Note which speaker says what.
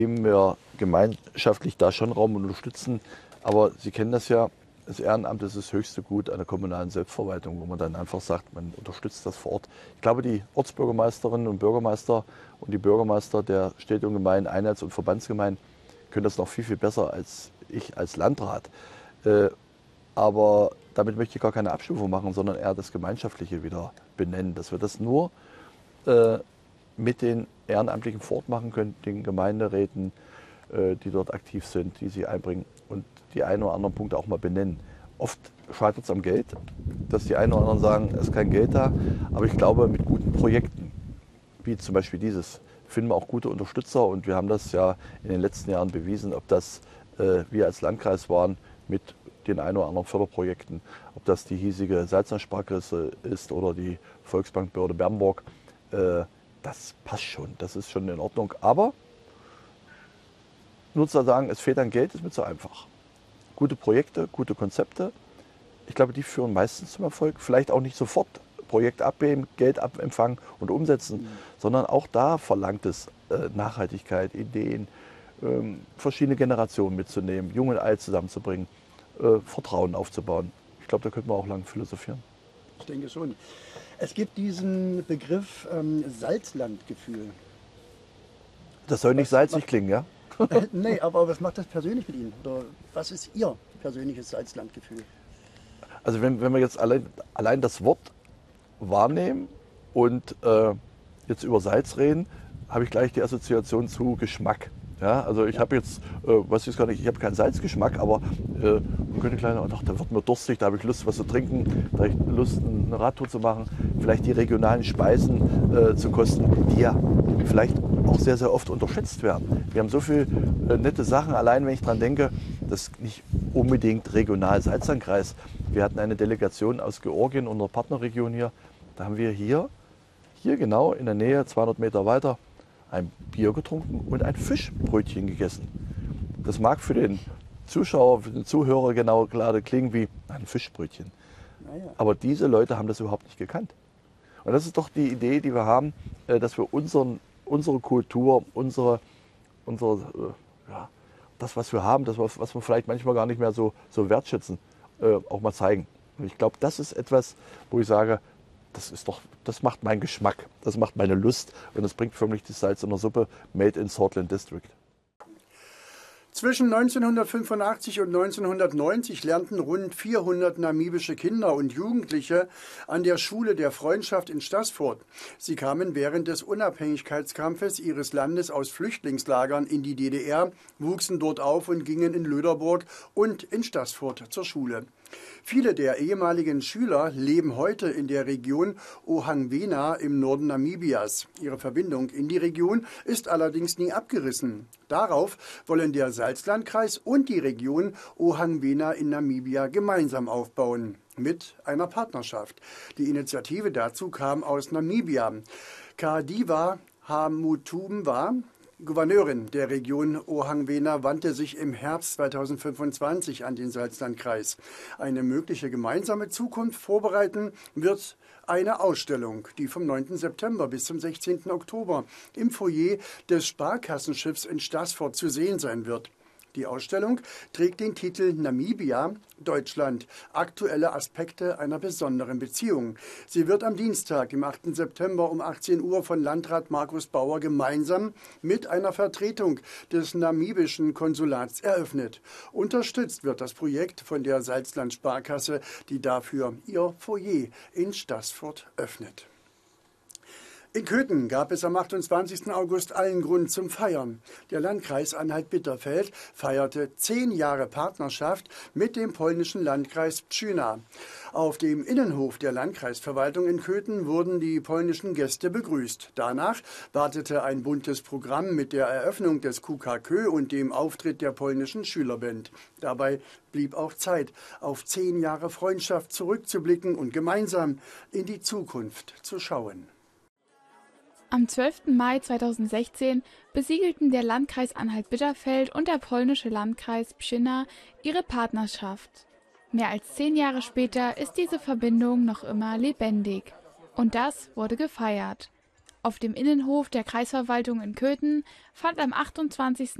Speaker 1: Geben wir gemeinschaftlich da schon Raum und unterstützen. Aber Sie kennen das ja, das Ehrenamt ist das höchste Gut einer kommunalen Selbstverwaltung, wo man dann einfach sagt, man unterstützt das vor Ort. Ich glaube, die Ortsbürgermeisterinnen und Bürgermeister und die Bürgermeister der Städte und Gemeinden, Einheits- und Verbandsgemeinden können das noch viel, viel besser als ich als Landrat. Aber damit möchte ich gar keine Abstufung machen, sondern eher das Gemeinschaftliche wieder benennen, dass wir das nur mit den Ehrenamtlichen vor Ort machen können, den Gemeinderäten, die dort aktiv sind, die sich einbringen und die einen oder anderen Punkte auch mal benennen. Oft scheitert es am Geld, dass die einen oder anderen sagen, es ist kein Geld da, aber ich glaube, mit guten Projekten, wie zum Beispiel dieses, finden wir auch gute Unterstützer und wir haben das ja in den letzten Jahren bewiesen, ob das wir als Landkreis waren mit den ein oder anderen Förderprojekten, ob das die hiesige Salzner-Sparkasse ist oder die Volksbank Börde Bernburg. Das passt schon, das ist schon in Ordnung. Aber nur zu sagen, es fehlt an Geld, ist mir zu einfach. Gute Projekte, gute Konzepte, ich glaube, die führen meistens zum Erfolg. Vielleicht auch nicht sofort Projekt abheben, Geld abempfangen und umsetzen, sondern auch da verlangt es Nachhaltigkeit, Ideen, verschiedene Generationen mitzunehmen, Jung und Alt zusammenzubringen, Vertrauen aufzubauen. Ich glaube, da könnte man auch lang philosophieren.
Speaker 2: Ich denke schon. Es gibt diesen Begriff Salzlandgefühl.
Speaker 1: Das soll nicht salzig klingen, ja?
Speaker 2: Nee, aber was macht das persönlich mit Ihnen? Oder was ist Ihr persönliches Salzlandgefühl?
Speaker 1: Also wenn wir jetzt allein das Wort wahrnehmen und jetzt über Salz reden, habe ich gleich die Assoziation zu Geschmack. Ja, also ich habe jetzt, weiß ich gar nicht, ich habe keinen Salzgeschmack, aber man könnte kleiner, ach, da wird mir durstig, da habe ich Lust, was zu trinken, da habe ich Lust, eine Radtour zu machen, vielleicht die regionalen Speisen zu kosten, die ja vielleicht auch sehr, sehr oft unterschätzt werden. Wir haben so viele nette Sachen, allein wenn ich daran denke, das ist nicht unbedingt regional Salzlandkreis. Wir hatten eine Delegation aus Georgien, unserer Partnerregion hier, da haben wir hier genau in der Nähe, 200 Meter weiter, ein Bier getrunken und ein Fischbrötchen gegessen. Das mag für den Zuschauer, für den Zuhörer genau gerade klingen wie ein Fischbrötchen.
Speaker 2: Naja.
Speaker 1: Aber diese Leute haben das überhaupt nicht gekannt. Und das ist doch die Idee, die wir haben, dass wir unsere Kultur, ja, das, was wir haben, das, was wir vielleicht manchmal gar nicht mehr so wertschätzen, auch mal zeigen. Und ich glaube, das ist etwas, wo ich sage, das macht meinen Geschmack, das macht meine Lust und das bringt für mich das Salz in der Suppe made in Sortland District.
Speaker 2: Zwischen 1985 und 1990 lernten rund 400 namibische Kinder und Jugendliche an der Schule der Freundschaft in Staßfurt. Sie kamen während des Unabhängigkeitskampfes ihres Landes aus Flüchtlingslagern in die DDR, wuchsen dort auf und gingen in Löderburg und in Staßfurt zur Schule. Viele der ehemaligen Schüler leben heute in der Region Ohangwena im Norden Namibias. Ihre Verbindung in die Region ist allerdings nie abgerissen. Darauf wollen der Salzlandkreis und die Region Ohangwena in Namibia gemeinsam aufbauen, mit einer Partnerschaft. Die Initiative dazu kam aus Namibia. Kadiva Hamutumwa, Gouverneurin der Region Ohangwena, wandte sich im Herbst 2025 an den Salzlandkreis. Eine mögliche gemeinsame Zukunft vorbereiten wird eine Ausstellung, die vom 9. September bis zum 16. Oktober im Foyer des Sparkassenschiffs in Staßfurt zu sehen sein wird. Die Ausstellung trägt den Titel Namibia, Deutschland, aktuelle Aspekte einer besonderen Beziehung. Sie wird am Dienstag, dem 8. September um 18 Uhr von Landrat Markus Bauer gemeinsam mit einer Vertretung des namibischen Konsulats eröffnet. Unterstützt wird das Projekt von der Salzland Sparkasse, die dafür ihr Foyer in Staßfurt öffnet. In Köthen gab es am 28. August allen Grund zum Feiern. Der Landkreis Anhalt-Bitterfeld feierte 10 Jahre Partnerschaft mit dem polnischen Landkreis Pszczyna. Auf dem Innenhof der Landkreisverwaltung in Köthen wurden die polnischen Gäste begrüßt. Danach wartete ein buntes Programm mit der Eröffnung des KUKA und dem Auftritt der polnischen Schülerband. Dabei blieb auch Zeit, auf 10 Jahre Freundschaft zurückzublicken und gemeinsam in die Zukunft zu schauen.
Speaker 3: Am 12. Mai 2016 besiegelten der Landkreis Anhalt-Bitterfeld und der polnische Landkreis Pszczyna ihre Partnerschaft. Mehr als 10 Jahre später ist diese Verbindung noch immer lebendig. Und das wurde gefeiert. Auf dem Innenhof der Kreisverwaltung in Köthen fand am 28.